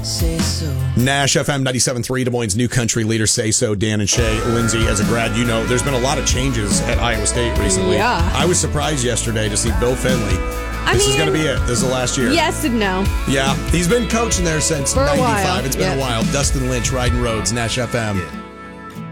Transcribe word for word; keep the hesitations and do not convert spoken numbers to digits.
Say so. Nash F M ninety-seven point three, Des Moines' new country leader, Say So, Dan and Shay. Lindsay, as a grad, you know, there's been a lot of changes at Iowa State recently. Yeah. I was surprised yesterday to see Bill Finley. I this mean, is going to be it. This is the last year. Yes and no. Yeah, he's been coaching there since For a ninety-five. while, It's been yeah. a while. Dustin Lynch, Riding Roads, Nash F M. Yeah.